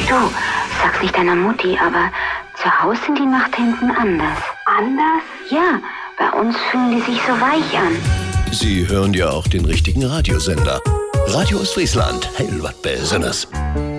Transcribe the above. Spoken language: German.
Du, sag's nicht deiner Mutti, aber zu Hause sind die Nachtenten anders. Anders? Ja, bei uns fühlen die sich so weich an. Sie hören ja auch den richtigen Radiosender. Radio Ostfriesland, hell wat Besonderes.